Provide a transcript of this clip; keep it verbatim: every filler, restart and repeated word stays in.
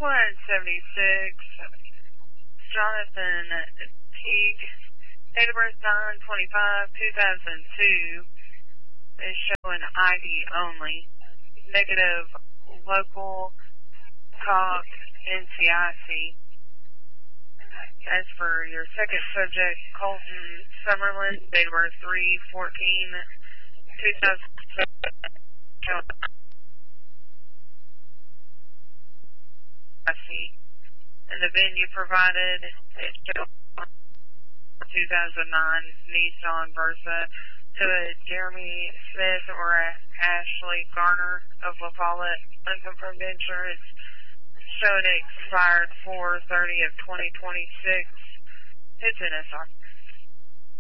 one seventy-six, Jonathan Teague, date of birth nine twenty-five two thousand two, is showing I D only, negative local talk N C I C. As for your second subject, Colton Summerlin, date of birth three fourteen two thousand seven, and the venue provided is two thousand nine Nissan Versa to a Jeremy Smith or a Ashley Garner of La Follette, unconfirmed insurance, showing it expired four thirty of twenty twenty-six. It's N S R.